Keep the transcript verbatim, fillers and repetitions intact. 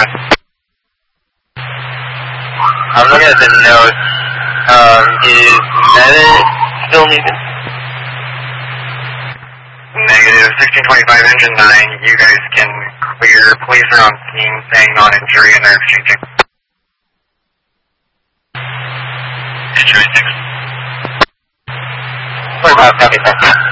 one. I'm looking at the notes. Um, is medic still needed? Negative, sixteen twenty-five, engine nine. You guys can clear. Police are on scene saying non-injury and they're exchanging. Injury six. forty-five, copy, copy.